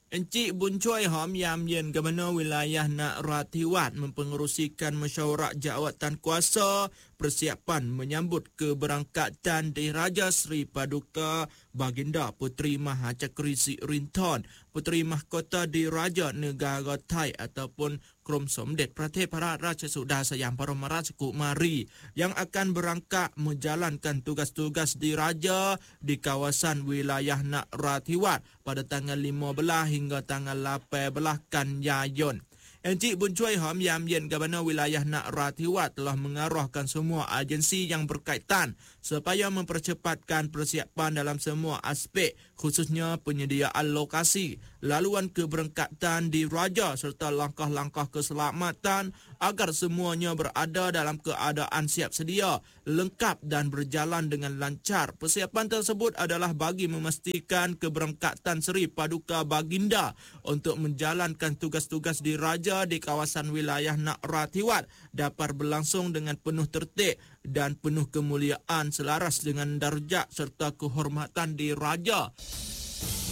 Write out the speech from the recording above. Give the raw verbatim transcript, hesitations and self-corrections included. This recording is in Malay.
Encik Bun Choi Hom Yam Yen Gubernur Wilayah Nak Rathiwat mempengerusikan mesyuarat jawatan kuasa persiapan menyambut keberangkatan Diraja Seri Paduka Baginda Puteri Mahacakri Sirinthorn, Puteri Mahkota Diraja Negara Thai ataupun Krom Somdet Prathep Raja Sudah Sayang Paromaraja Kumari yang akan berangkat menjalankan tugas-tugas diraja di kawasan wilayah Nak Rathiwat pada tanggal lima belas hingga tanggal lapan belas kan Yayon. Encik Bun Choi Hom Yam Yen Gubernur Wilayah Nak Rathiwat telah mengarahkan semua agensi yang berkaitan supaya mempercepatkan persiapan dalam semua aspek, khususnya penyediaan lokasi, laluan keberangkatan diraja serta langkah-langkah keselamatan agar semuanya berada dalam keadaan siap sedia, lengkap dan berjalan dengan lancar. Persiapan tersebut adalah bagi memastikan keberangkatan Seri Paduka Baginda untuk menjalankan tugas-tugas diraja di kawasan wilayah Nak Rathiwat dapat berlangsung dengan penuh tertib dan penuh kemuliaan selaras dengan darjat serta kehormatan diraja.